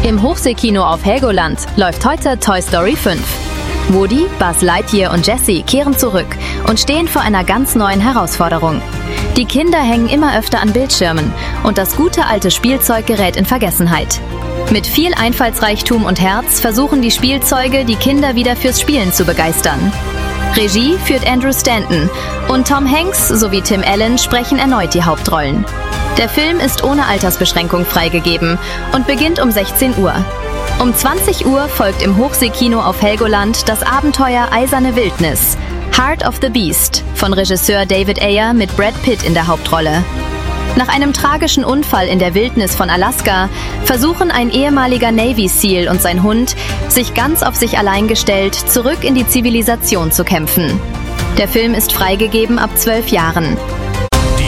Im Hochseekino auf Helgoland läuft heute Toy Story 5. Woody, Buzz Lightyear und Jessie kehren zurück und stehen vor einer ganz neuen Herausforderung. Die Kinder hängen immer öfter an Bildschirmen und das gute alte Spielzeug gerät in Vergessenheit. Mit viel Einfallsreichtum und Herz versuchen die Spielzeuge, die Kinder wieder fürs Spielen zu begeistern. Regie führt Andrew Stanton und Tom Hanks sowie Tim Allen sprechen erneut die Hauptrollen. Der Film ist ohne Altersbeschränkung freigegeben und beginnt um 16 Uhr. Um 20 Uhr folgt im Hochseekino auf Helgoland das Abenteuer Eiserne Wildnis, Heart of the Beast von Regisseur David Ayer mit Brad Pitt in der Hauptrolle. Nach einem tragischen Unfall in der Wildnis von Alaska versuchen ein ehemaliger Navy SEAL und sein Hund, sich ganz auf sich allein gestellt, zurück in die Zivilisation zu kämpfen. Der Film ist freigegeben ab 12 Jahren.